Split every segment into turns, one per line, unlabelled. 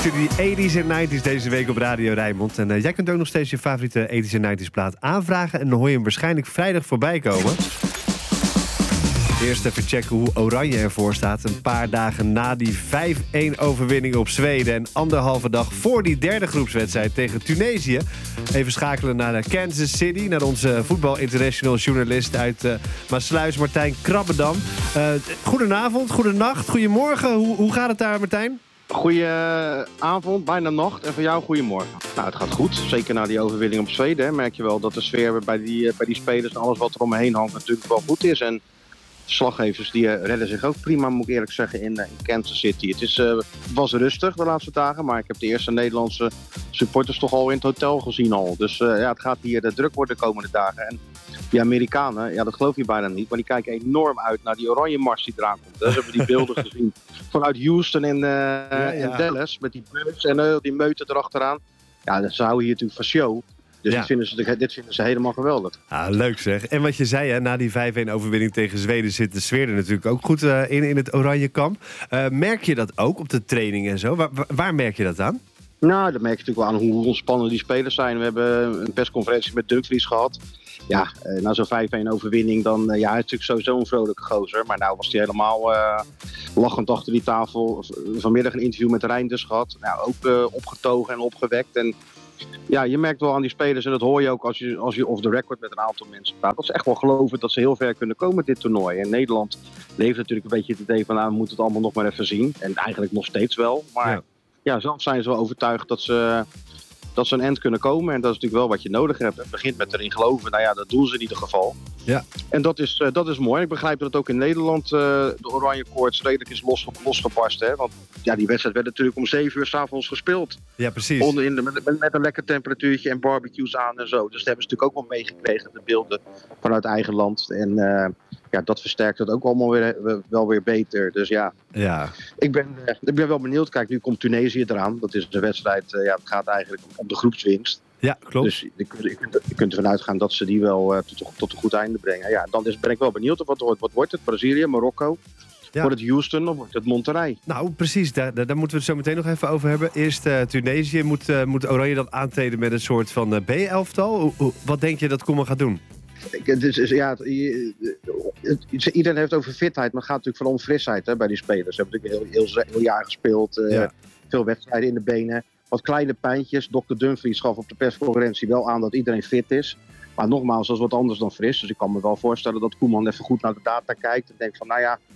Luister die 80s en 90s deze week op Radio Rijnmond. En jij kunt ook nog steeds je favoriete 80s en 90s plaat aanvragen. En dan hoor je hem waarschijnlijk vrijdag voorbij komen. Eerst even checken hoe Oranje ervoor staat. Een paar dagen na die 5-1 overwinning op Zweden. En anderhalve dag voor die derde groepswedstrijd tegen Tunesië. Even schakelen naar Kansas City. Naar onze voetbal international journalist uit Maassluis, Martijn Krabbedam. Goedenavond, goedenacht, goedemorgen. Hoe gaat het daar, Martijn?
Goedenavond, bijna nacht. En voor jou goedemorgen. Nou, het gaat goed. Zeker na die overwinning op Zweden. Hè, merk je wel dat de sfeer bij die spelers en alles wat er omheen hangt natuurlijk wel goed is. En slaggevers die redden zich ook prima, moet ik eerlijk zeggen, in Kansas City. Het was rustig de laatste dagen, maar ik heb de eerste Nederlandse supporters toch al in het hotel gezien al. Dus het gaat hier druk worden de komende dagen. En die Amerikanen, ja, dat geloof je bijna niet, maar die kijken enorm uit naar die oranje mars die eraan komt. Hè. Ze hebben die beelden gezien vanuit Houston en Dallas met die bus en die meute erachteraan. Ja, ze houden hier natuurlijk van show. Dus dit vinden ze helemaal geweldig.
Ah, leuk zeg. En wat je zei, hè, na die 5-1 overwinning tegen Zweden zit de sfeer er natuurlijk ook goed in het oranje kamp. Merk je dat ook op de training en zo? Waar merk je dat aan?
Nou, dat merk je natuurlijk wel aan hoe ontspannen die spelers zijn. We hebben een persconferentie met Dumfries gehad. Ja, na zo'n 5-1 overwinning dan hij is natuurlijk sowieso een vrolijke gozer. Maar nou was hij helemaal lachend achter die tafel. Vanmiddag een interview met Reinders gehad. Nou, ook opgetogen en opgewekt. En ja, je merkt wel aan die spelers, en dat hoor je ook als je off the record met een aantal mensen praat, dat ze echt wel geloven dat ze heel ver kunnen komen met dit toernooi. En Nederland leeft natuurlijk een beetje het idee van, we moeten het allemaal nog maar even zien. En eigenlijk nog steeds wel. Maar ja zelf zijn ze wel overtuigd dat ze een end kunnen komen. En dat is natuurlijk wel wat je nodig hebt. Het begint met erin geloven. Nou ja, dat doen ze in ieder geval. Ja. En dat is mooi. Ik begrijp dat het ook in Nederland de oranje koorts redelijk is losgepast. Hè? Want ja, die wedstrijd werd natuurlijk om 7 uur 's avonds gespeeld. Ja, precies. Met een lekker temperatuurtje en barbecues aan en zo. Dus dat hebben ze natuurlijk ook wel meegekregen, de beelden vanuit eigen land. En dat versterkt het ook allemaal wel weer beter. Dus ja. Ik ben wel benieuwd. Kijk, nu komt Tunesië eraan. Dat is de wedstrijd, het gaat eigenlijk om de groepswinst. Ja, klopt. Dus je kunt ervan uitgaan dat ze die wel tot een goed einde brengen. Ja, dan ben ik wel benieuwd op wat wordt het? Brazilië, Marokko? Ja. Wordt het Houston of wordt het Monterrey? Nou, precies. Daar moeten we het zo meteen nog even over hebben. Eerst Tunesië. Moet Oranje dan aantreden met een soort van B-elftal? Wat denk je dat Koeman gaat doen? Iedereen heeft over fitheid, maar het gaat natuurlijk vooral om frisheid bij die spelers. Ze hebben natuurlijk heel jaar gespeeld. Veel wedstrijden in de benen. Wat kleine pijntjes. Dr. Dumfries gaf op de persconferentie wel aan dat iedereen fit is. Maar nogmaals, dat is wat anders dan fris. Dus ik kan me wel voorstellen dat Koeman even goed naar de data kijkt. En denkt van,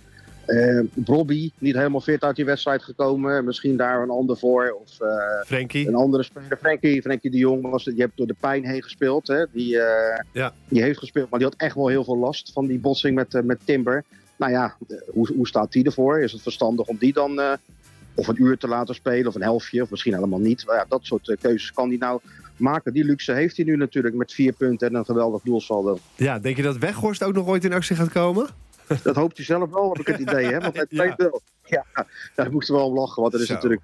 Robbie, niet helemaal fit uit die wedstrijd gekomen. Misschien daar een ander voor. Of Frenkie. Een andere speler. Frenkie de Jong, die heeft door de pijn heen gespeeld. Hè. Die heeft gespeeld, maar die had echt wel heel veel last van die botsing met Timber. Nou ja, hoe staat die ervoor? Is het verstandig om die dan of een uur te laten spelen, of een helftje, of misschien helemaal niet? Maar ja, dat soort keuzes kan hij nou maken. Die luxe heeft hij nu natuurlijk met 4 punten en een geweldig doelsaldo. Ja, denk je dat Weghorst ook nog ooit in actie gaat komen? Dat hoopt hij zelf wel, heb ik het idee. Hè? Want hij weet wel. Ja, daar moesten we wel om lachen. Want er is natuurlijk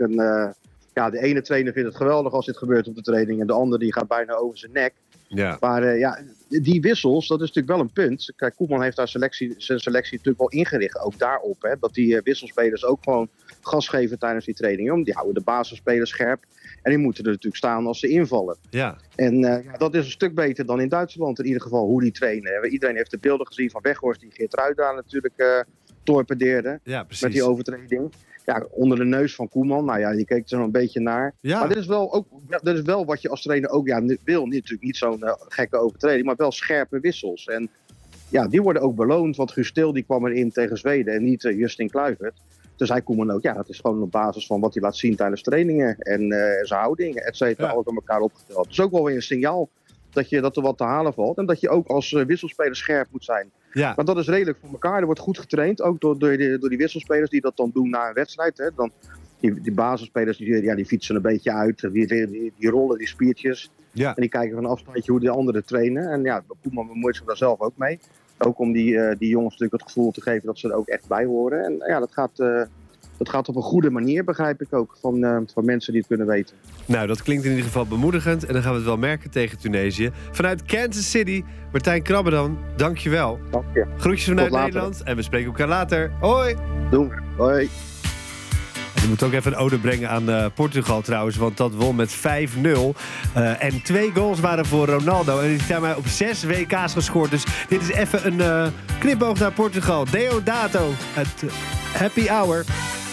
de ene trainer vindt het geweldig als dit gebeurt op de training. En de andere die gaat bijna over zijn nek. Ja. Maar die wissels, dat is natuurlijk wel een punt. Kijk, Koeman heeft zijn selectie natuurlijk wel ingericht. Ook daarop. Hè, dat die wisselspelers ook gewoon gas geven tijdens die trainingen. Die houden de basisspelers scherp. En die moeten er natuurlijk staan als ze invallen. Ja. En dat is een stuk beter dan in Duitsland in ieder geval, hoe die trainen. Iedereen heeft de beelden gezien van Weghorst die Geertruida natuurlijk torpedeerde. Ja, precies. Met die overtreding. Ja, onder de neus van Koeman. Nou ja, die keek er zo een beetje naar. Ja. Maar dit is wel wat je als trainer ook wil. Natuurlijk niet zo'n gekke overtreding, maar wel scherpe wissels. En ja, die worden ook beloond. Want Guus Til die kwam erin tegen Zweden en niet Justin Kluivert. Dus hij Koeman ook, dat is gewoon op basis van wat hij laat zien tijdens trainingen. En zijn houding, et cetera, ook aan elkaar opgeteld. Dus ook wel weer een signaal dat er wat te halen valt. En dat je ook als wisselspeler scherp moet zijn. Ja. Maar dat is redelijk voor elkaar. Er wordt goed getraind, ook door die wisselspelers die dat dan doen na een wedstrijd. Hè. Dan, die basisspelers die fietsen een beetje uit. Die rollen die spiertjes. Ja. En die kijken van een afstandje hoe de anderen trainen. En ja, Koeman bemoeit zich daar zelf ook mee. Ook om die jongens natuurlijk het gevoel te geven dat ze er ook echt bij horen. En ja, dat gaat op een goede manier, begrijp ik ook, van mensen die het kunnen weten. Nou, dat klinkt in ieder geval bemoedigend. En dan gaan we het wel merken tegen Tunesië. Vanuit Kansas City, Martijn Krabbedam, dank je wel. Dank je. Groetjes vanuit Nederland en we spreken elkaar later. Hoi! Doen we. Hoi!
we moeten ook even een ode brengen aan Portugal trouwens. Want dat won met 5-0. En 2 goals waren voor Ronaldo. En die zijn maar op 6 WK's gescoord. Dus dit is even een knipoog naar Portugal. Deodato, het Happy Hour.